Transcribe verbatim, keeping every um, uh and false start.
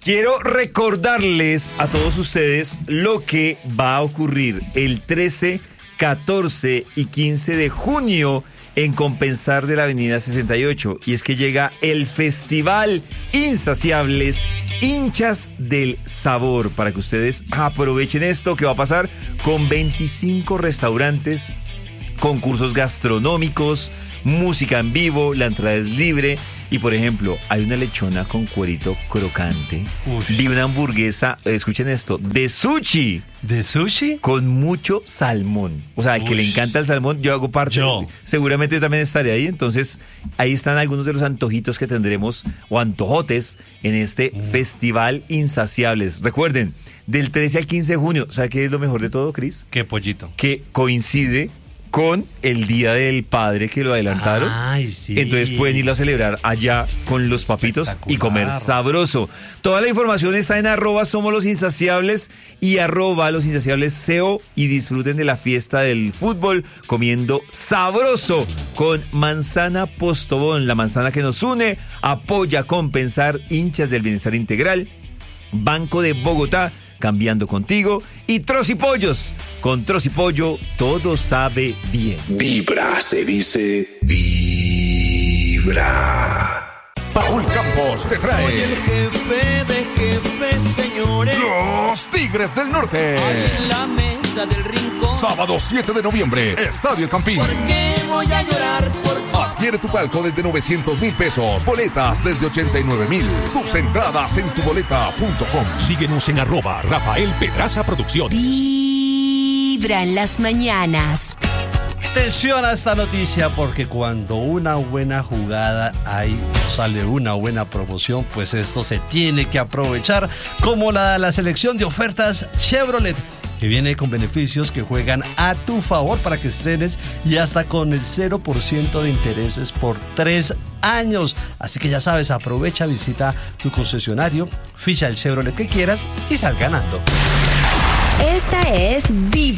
Quiero recordarles a todos ustedes lo que va a ocurrir el trece, catorce y quince de junio en Compensar de la Avenida sesenta y ocho. Y es que llega el Festival Insaciables Hinchas del Sabor, para que ustedes aprovechen esto que va a pasar con veinticinco restaurantes, concursos gastronómicos, música en vivo, la entrada es libre. Y por ejemplo, hay una lechona con cuerito crocante. Uy. Vi una hamburguesa, escuchen esto, de sushi. ¿De sushi? Con mucho salmón. O sea, al que le encanta el salmón, yo hago parte. Yo. De, seguramente yo también estaré ahí. Entonces, ahí están algunos de los antojitos que tendremos, o antojotes, en este mm. Festival Insaciables. Recuerden, del trece al quince de junio, ¿sabe qué es lo mejor de todo, Cris? ¿Qué, pollito? Que coincide con el Día del Padre, que lo adelantaron. Ay, sí. Entonces pueden irlo a celebrar allá con los papitos y comer sabroso. Toda la información está en arroba Somos los Insaciables y arroba Los Insaciables C O, y disfruten de la fiesta del fútbol comiendo sabroso con manzana Postobón, la manzana que nos une. Apoya Compensar, hinchas del bienestar integral. Banco de Bogotá, cambiando contigo. Y Trocipollos, con Trocipollo todo sabe bien. Vibra, se dice vibra. Paul Campos te trae. Soy el jefe de jefes, señores. Los Tigres del Norte. En la mesa del rincón. Sábado siete de noviembre, Estadio Campín. ¿Por qué voy a llorar por ti? Adquiere tu palco desde novecientos mil pesos. Boletas desde ochenta y nueve mil. Tus entradas en tuboleta punto com. Síguenos en arroba Rafael Pedraza Producciones. Vibra en las mañanas. Atención a esta noticia, porque cuando una buena jugada hay, sale una buena promoción, pues esto se tiene que aprovechar, como la, la selección de ofertas Chevrolet, que viene con beneficios que juegan a tu favor para que estrenes, y hasta con el cero por ciento de intereses por tres años. Así que ya sabes, aprovecha, visita tu concesionario, ficha el Chevrolet que quieras y sal ganando. Esta es Vibra.